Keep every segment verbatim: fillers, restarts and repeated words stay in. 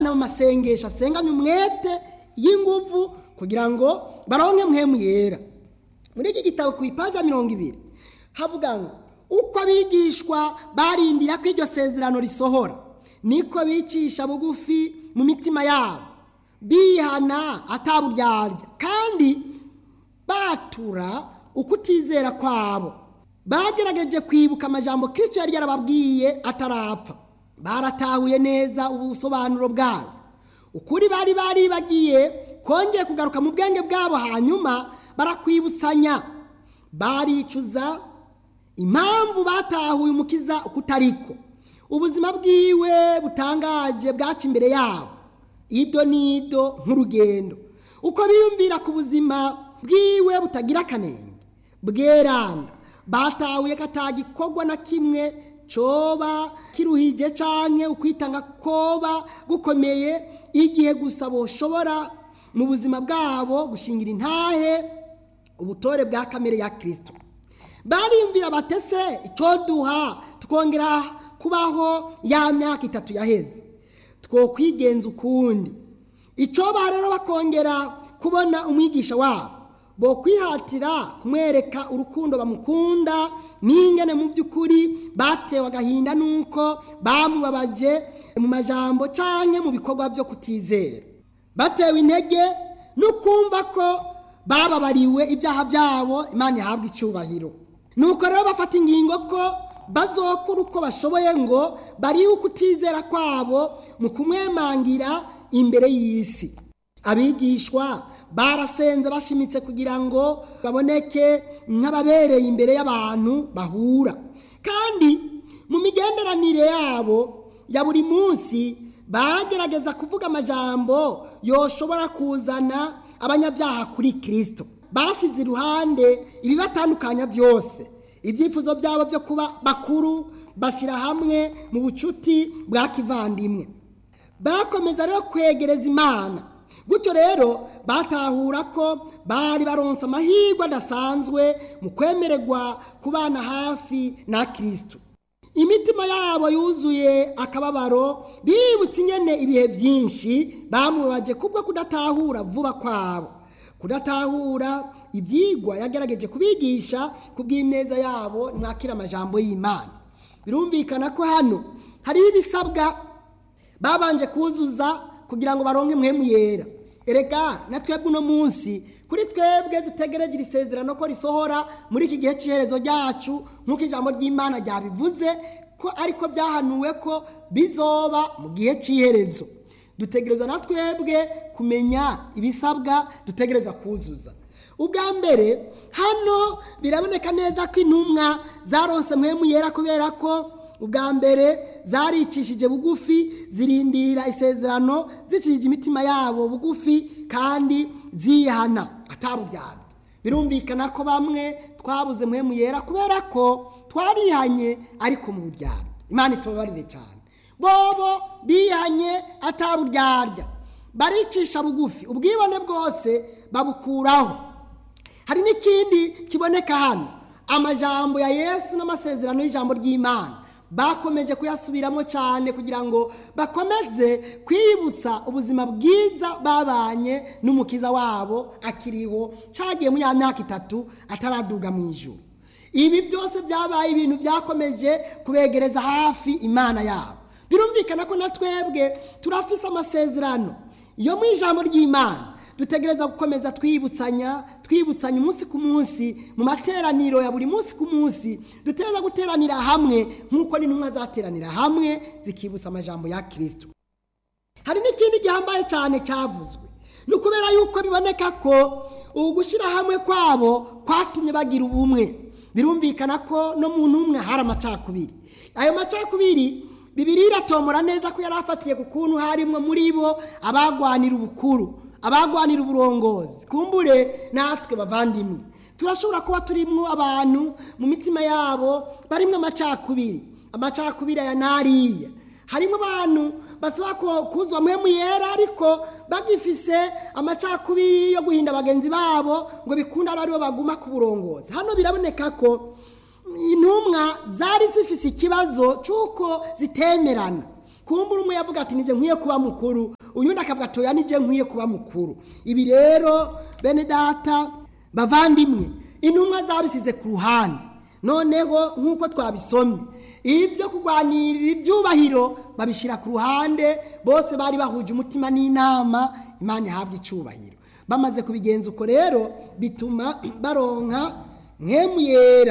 no mu masengesho asenganye umwete y'inguvu kugira ngo baronke mpwemu yera. Muri iki gitabo ku ipaji ya mirongo ibiri havuga ngo uko abigishwa barindira ko iryo sezerano risohora niko bicisha bugufi mu mitima yabo bihana ataburyarya kandi batura ukutizera kwabo. Bagerageje kwibuka amajambo Kristo yari yarababwiye atarapfa. Baratahuye neza ubusobanuro bwayo. Ukuri bari bari bagiye kongeye kugaruka mu bwenge bwabo, hanyuma barakwibutsanya. Baricuza impamvu batahuye umukiza ukutariko. Ubuzima bwiwe butangaje bwaca imbere yabo, ido nido nk'urugendo. Uko biyumvira ku buzima bwiwe butagira kanenge bweranda, batahuye katagikorwa na kimwe coba kiruhije canke ukwitanga koba gukomeye igihe gusa boshobora mu buzima bwabo gushingira intahe ubutore bwa kamere ya Kristo. Bariyumvira batese icyo duha tukongera kubaho ya myaka itatu yaheze, two kwigenza ukundi. Icyo barero bakongera kubona umwigisha wabo, bo kwihatira kumwereka urukundo bamukunda n'ingene mu by'ukuri batewe agahinda nuko bamubabaje mu majambo canke mu bikorwa byo kutizera. Batewe intege no kumva ko bababariwe ibyaha byabo, Imana ihabwa icyubahiro. Nuko rero bafata ingingo ko bazokora uko bashoboye ngo bari ukutizera kwabo mu kumwemangira imbere y'isi. Abigishwa barasenze bashimitse kugira ngo baboneke nk'ababereye imbere y'abantu bahura, kandi mu migenderanire yabo ya buri munsi bagerageza kuvuga amajambo yoshobora kuzana abanyabyaha kuri Kristo. Bashize iruhande ibibatandukanya byose, ibyifuzo byabo byo kuba bakuru bashira hamwe mu bucuti bwa kivandimwe. Bakomeza rero kwegereza Imana. Gutyo rero batahura ko bari baronse amahirwe adasanzwe mu kwemererwa kubana hafi na Kristo. Imitima yabo yuzuye akababaro, bibutse ingene ibihe byinshi bamubabaje kubwo kudatahura vuba kwabo. Kudatahura ibyigwa yagerageje kubigisha kubw'ineza yabo mwakira amajambo y'Imana. Birumvikana ko hano hari ibisabwa babanje kuzuza kugira ngo baronke mpwemu yera. Erega na twebwe uno munsi kuri twebwe dutegereje isezerano ko risohora muri iki gihe cy'iherezo ryacu, nk'uko ijambo ry'Imana ryabivuze ko ariko byahanuwe ko bizoba mu gihe cy'iherezo. Dutegerezwa na twebwe kumenya ibisabwa dutegereza kuzuza. Ubwa mbere hano biraboneka neza ko intumwa zaronse mpwemu yera kubera ko ubwa mbere zaricishije bugufi, zirindira isezerano zicishije imitima yabo bugufi kandi zihana ataburyarya. Birumvikana ko bamwe twabuze mpwemu yera kubera ko twarihanye ariko mu buryarya. Imana itubabarire cyane. Bobo bihanye ataburyarya, baricisha bugufi, ubwibone bwose babukuraho. Hari n'ikindi kiboneka hano, amajambo ya Yesu n'amasezerano y'ijambo ry'Imana bakomeje kuyasubiramo cyane kugira ngo bakomeze kwibutsa ubuzima bwiza babanye n'umukiza wabo akiriho cyagiye mu ya myaka itatu ataraduga mu ijuru. Ibi byose byabaye ibintu byakomeje kubegereza hafi Imana yabo. Birumvikana ko na twebwe turafise amasezerano yo mu ijambo ry'Imana. Dutegereza gukomeza twibutsanya twibutsanya umunsi ku munsi mu materaniro ya buri munsi ku munsi. Dutegereza guteranira hamwe nk'uko n'intumwa zateranira hamwe zikibutsa amajambo ya Kristo. Hari n'ikindi gihambaye cyane cyavuzwe, nukubera yuko biboneka ko ugushira hamwe kwabo kwatumye bagira ubumwe. Birumvikana ko no mu ntumwa hari amacakubiri. Ayo macakubiri Bibiliya iratomora neza ko yarafatiye ku kuntu harimo muri bo abagwanira ubukuru, abagwanira uburongozi. Kumbure natwe bavandimwe turashobora kuba turimwo abantu mu mitima yabo barimwe amacakubiri, amacakubiri ya nariya. Harimo abantu basaba ko kuzwa mpwemu yera ariko bagifise amacakubiri yo guhinda bagenzi babo ngo bikunda ari bo baguma ku burongozi. Hano biraboneka ko intumwa zari zifise ikibazo cyuko zitemerana, kumbura umwe yavuga ati nije nkwiye kuba mukuru, uyundi akavuga ati oya nije nkwiye kuba mukuru. Ibi rero bene data bavandimwe, intumwa zabisize ku ruhande, noneho nk'uko twabisomye ibyo kurwanirira ibyubahiro babishyira ku ruhande, bose bari bahuje umutima n'inama, Imana ihabwa icyubahiro. Bamaze kubigenza uko rero bituma baronka mpwemu yera.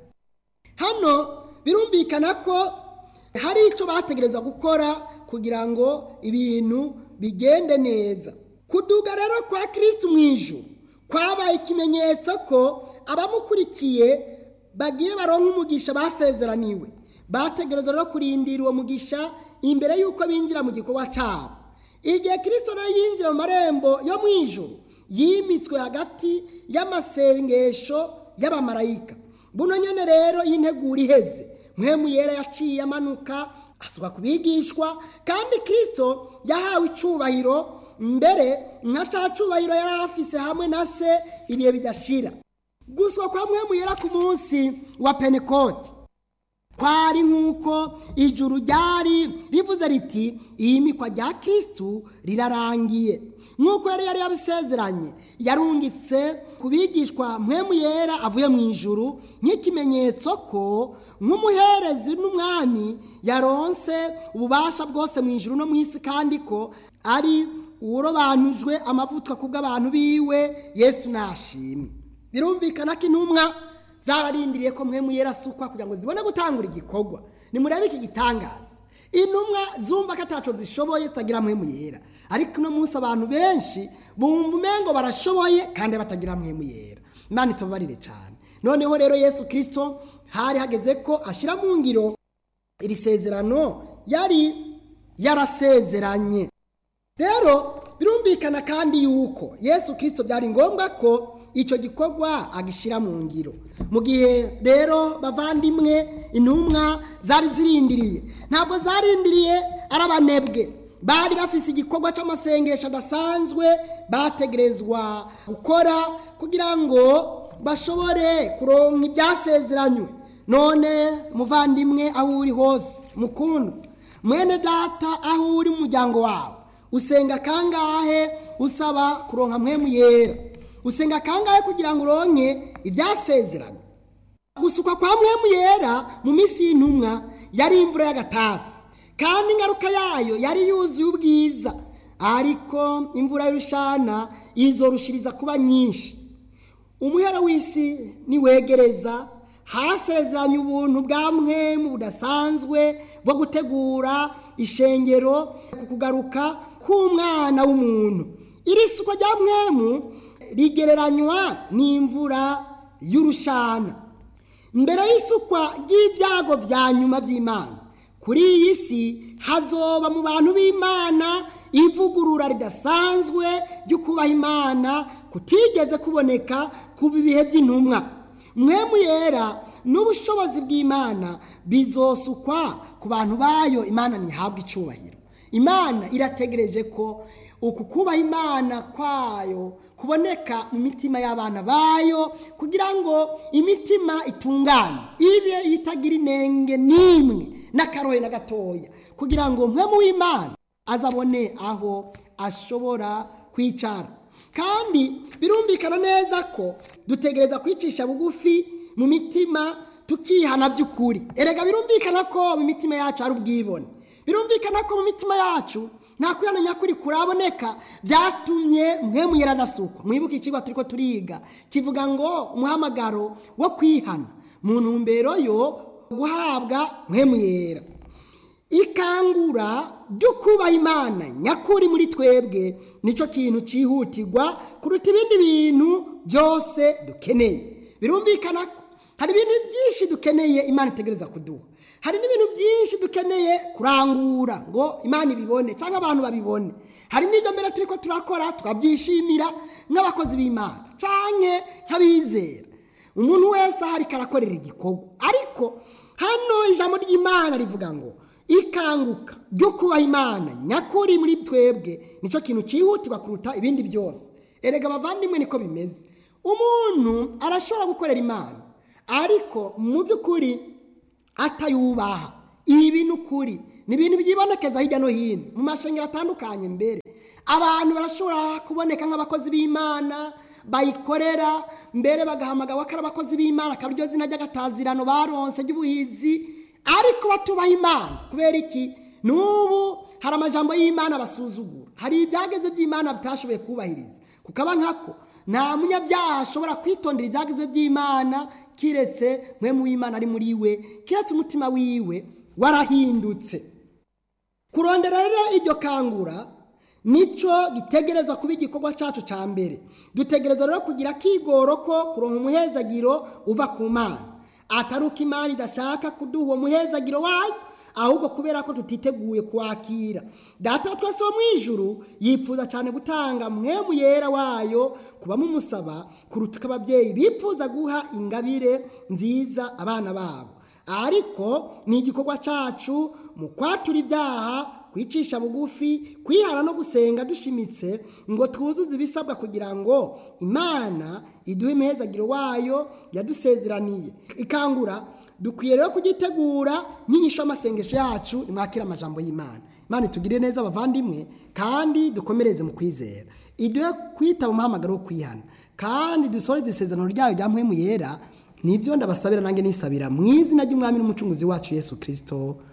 Hano birumvikana ko hari icyo bategereza gukora kugira ngo ibintu bigende neza. Kuduga rero kwa Kristo mu ijuru kwabaye ikimenyetso ko abamukurikiye bagire baronka umugisha basezeraniwe. Bategereza rero kurindira uwo mugisha imbere y'uko binjira mu gikorwa cyabo. Igihe Kristo rero yinjira mu marembo yo mu ijuru, yimitswe hagati y'amasengesho y'abamarayika. Buno nyene rero y'integura iheze, mpwemu yera yaciye amanuka asuka kubigishwa, kandi Kristo yahawe icubahiro mbere nka ca cubahiro yari afise hamwe na se ibihe bidashira. Guswa kwa mpwemu yera ku munsi wa Pentekote kwari nk'uko ijuru ryari rivuze riti iyimikwa rya Kristo rirarangiye. Nk'uko yari yari yabisezeranye, yarungitse kubigishwa mpwemu yera avuye mu ijuru nk'ikimenyetso ko nk'umuherezi n'umwami yaronse ububasha bwose mu ijuru no mu isi, kandi ko ari urobanujwe amavuta kubw'abantu biwe. Yesu nashimwe. Birumvikana ko intumwa zararindiriye ko mpwemu yera asukwa kugira ngo zibone gutangura igikorwa. Nimurebe iki gitangaza, intumwa zumva ko ataco zishoboye zitagira mpwemu yera, ariko no munsi abantu benshi bumva umengo barashoboye kandi batagira mpwemu yera. Imana itubabarire cyane. Noneho rero Yesu Kristo hari hageze ko ashira mu ngiro iri sezerano yari yarasezeranye. Rero birumvikana kandi yuko Yesu Kristo byari ngombwa ko icyo gikorwa agishira mu ngiro. Mu gihe rero bavandimwe intumwa zari zirindiriye, ntabwo zarindiriye arabanebwe, bari bafise igikorwa cy'amasengesho adasanzwe bategerezwa gukora kugira ngo bashobore kuronka ibyasezeranywe. None muvandimwe aho uri hose mukundwa, mwene data aho uri mu muryango wawe, usenga kangahe usaba kuronka mpwemu yera? Usenga kangahe kugira ngo uronke ibyasezeranye? Gusuka kwa mpwemu yera mu minsi y'intumwa yari imvura y'agatasi, kandi ingaruka yayo yari yuzuye ubwiza, ariko imvura y'urushana izorushiriza kuba nyinshi. Umuhero w'isi niwegereza, hasezeranye ubuntu bwa mpwemu budasanzwe bwo gutegura ishengero ku kugaruka k'umwana w'umuntu. Iri suko rya mpwemu rigereranywa n'imvura y'urushana. Mbere y'isukwa ry'ibyago bya nyuma by'Imana kuri iyi si, hazoba mu bantu b'Imana ivugurura ridasanzwe ryo kubaha Imana kutigeze kuboneka kuva ibihe by'intumwa. Mpwemu yera n'ubushobozi bw'Imana bizosukwa ku bantu bayo. Imana ntihabwa icubahiro. Imana irategereje ko uku kubaha Imana kwayo kuboneka mu mitima y'abana bayo, kugira ngo imitima itungane, ibe itagira inenge n'imwe n'akarohe na gatoya, kugira ngo mpwemu w'Imana azabone aho ashobora kwicara. Kandi birumvikana neza ko dutegereza kwicisha bugufi mu mitima tukihana by'ukuri. Erega birumvikana ko mu mitima yacu hari ubwibone, birumvikana ko mu mitima yacu nta kwihana nyakuri kuraboneka, byatumye mpwemu yera adasukwa. Mwibuke ikigo turiko turiga kivuga ngo umuhamagaro wo kwihana mu ntumbero yo guhabwa mpwemu yera. Ikangura ryo kubaha Imana nyakuri muri twebwe nico kintu cihutirwa kuruta ibindi bintu byose dukeneye. Birumvikana ko hari ibintu byinshi dukeneye Imana itegereza kuduha, hari n'ibintu byinshi dukeneye kurangura ngo Imana ibibone cyangwa abantu babibone. Hari n'ibyo mbere turiko turakora tukabyishimira nk'abakozi b'Imana canke nk'abizera. Umuntu wese hari karakorera igikorwa, ariko hano ijambo ry'Imana rivuga ngo ikanguka ryo kubaha Imana nyakuri muri twebwe nico kintu cihutirwa kuruta ibindi byose. Erega bavandimwe niko bimeze. Umuntu arashobora gukorera Imana, ariko mu by'ukuri atayubaha. Ibi n'ukuri ni ibintu byibonekeza hirya no hino mu mashengero atandukanye. Mbere abantu barashobora kuboneka nk'abakozi b'Imana bayikorera, mbere bagahamagawe ko ari abakozi b'Imana, akaba iryo zina ry'agatazirano baronse ry'ubuhizi, ariko batubaha Imana. Kubera iki? N'ubu hari amajambo y'Imana basuzugura, hari ibyageze by'Imana bitashoboye kubahiriza. Kukaba nkako nta munyabyaha ashobora kwitondera ibyageze by'Imana kiretse mpwemu w'Imana ari muri we, kiretse umutima wiwe warahindutse. Kurondera rero iryo kangura nico gitegerezwa kuba igikorwa cacu ca mbere. Dutegerezwa rero kugira kigoro ko kuronka umuhezagiro uva ku Mana, atari uko Imana idashaka kuduha uwo muhezagiro wayo, ahubwo kubera ko tutiteguye kwakira. Data twese wo mwijuru yipfuza cyane gutanga mpwemu yera wayo kuba mu musaba kuruta ababyeyi bipfuza guha ingabire nziza abana babo. Ariko ni igikorwa cacu mu kwatura ibyaha, kwicisha bugufi, kwihara no gusenga dushimitse ngo twuzuze ibisabwa kugira ngo Imana iduhe imihezagiro wayo yadusezeraniye. Ikangura dukwiye rero kugitegura nk'inyisho y'amasengesho yacu, nimwakira amajambo y'Imana. Imana itugirire neza abavandimwe, kandi dukomereze mu kwizera, iduhe kwitaba umuhamagaro wo kwihana, kandi dusoreze isezerano ryayo rya mpwemu yera. Nibyo ndabasabira nange nisabira mu izina ry'Umwami n'Umucunguzi wacu Yesu Kristo.